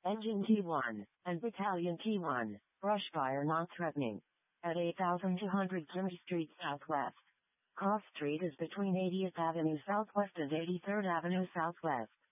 Engine T1, and Battalion T1, brush fire not threatening. At 8200 Jimmy Street Southwest. Cross Street is between 80th Avenue Southwest and 83rd Avenue Southwest.